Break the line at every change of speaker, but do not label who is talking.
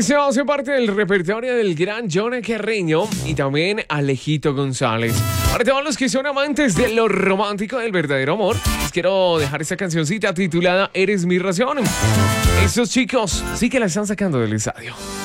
Esto hace parte del repertorio del gran Johnny Carreño y también Alejito González. Para todos los que son amantes de lo romántico, del verdadero amor, les quiero dejar esta cancioncita titulada Eres mi razón. Estos chicos sí que la están sacando del estadio.